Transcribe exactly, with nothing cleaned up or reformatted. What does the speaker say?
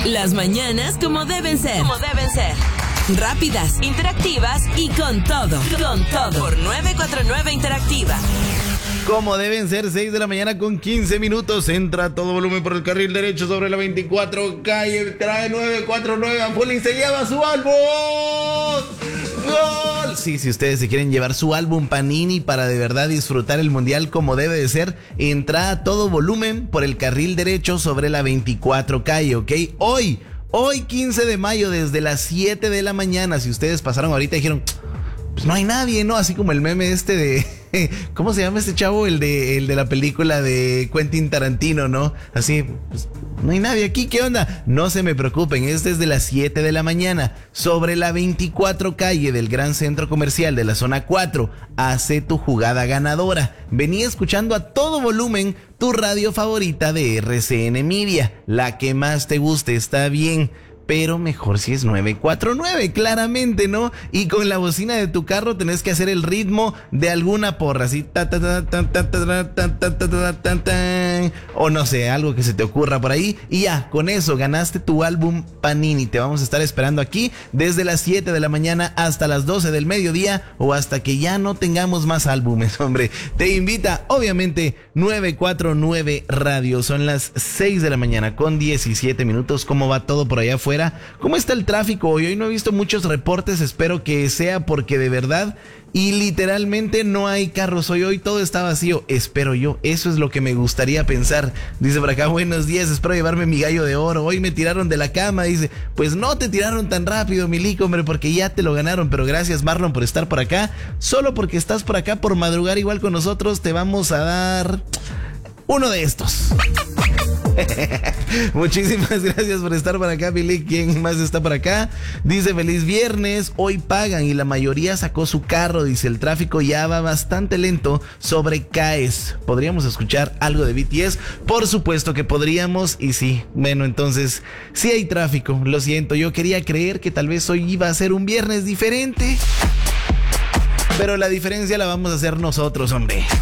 Las mañanas como deben ser. Como deben ser. Rápidas, interactivas y con todo. Con todo. Por novecientos cuarenta y nueve Interactiva. Como deben ser, seis de la mañana con quince minutos. Entra a todo volumen por el carril derecho sobre la veinticuatro calle. Trae nueve cuatro nueve Ampuli y se lleva su álbum. ¡Gol! Sí, si ustedes se quieren llevar su álbum Panini para de verdad disfrutar el mundial como debe de ser, entra a todo volumen por el carril derecho sobre la veinticuatro calle, ¿ok? Hoy, hoy quince de mayo desde las siete de la mañana, si ustedes pasaron ahorita y dijeron, pues no hay nadie, ¿no? Así como el meme este de... ¿Cómo se llama este chavo? El de, el de la película de Quentin Tarantino, ¿no? Así, pues, no hay nadie aquí, ¿qué onda? No se me preocupen, es desde las siete de la mañana, sobre la veinticuatro calle del Gran Centro Comercial de la Zona cuatro. Hace tu jugada ganadora. Vení escuchando a todo volumen tu radio favorita de R C N Media. La que más te guste, está bien. Pero mejor si es nueve cuatro nueve, claramente, ¿no? Y con la bocina de tu carro tenés que hacer el ritmo de alguna porra, así, ta, ta, ta, ta, ta, ta, ta, ta, ta, ta, ta, o no sé, algo que se te ocurra por ahí. Y ya, con eso ganaste tu álbum Panini. Te vamos a estar esperando aquí desde las siete de la mañana hasta las doce del mediodía o hasta que ya no tengamos más álbumes, hombre. Te invita, obviamente, nueve cuatro nueve Radio. Son las seis de la mañana con diecisiete minutos. ¿Cómo va todo por allá afuera? ¿Cómo está el tráfico hoy? Hoy no he visto muchos reportes, espero que sea porque de verdad y literalmente no hay carros hoy, hoy todo está vacío, espero yo, eso es lo que me gustaría pensar. Dice por acá, buenos días, espero llevarme mi gallo de oro, hoy me tiraron de la cama, dice, pues no te tiraron tan rápido, Milico, hombre, porque ya te lo ganaron, pero gracias Marlon por estar por acá, solo porque estás por acá por madrugar igual con nosotros, te vamos a dar uno de estos. Muchísimas gracias por estar por acá, Billy. ¿Quién más está por acá? Dice, feliz viernes, hoy pagan y la mayoría sacó su carro. Dice, el tráfico ya va bastante lento sobre C A E S. ¿Podríamos escuchar algo de B T S? Por supuesto que podríamos. Y sí, bueno, entonces sí hay tráfico, lo siento. Yo quería creer que tal vez hoy iba a ser un viernes diferente, pero la diferencia la vamos a hacer nosotros, hombre.